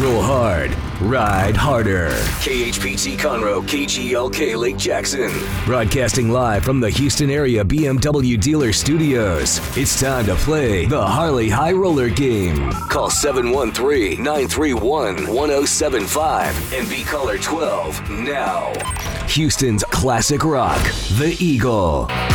Roll hard, ride harder. KHPT Conroe, KGLK Lake Jackson. Broadcasting live from the Houston area BMW dealer studios. It's time to play the Harley High Roller game. Call 713-931-1075 and be caller 12 now. Houston's classic rock, the Eagle.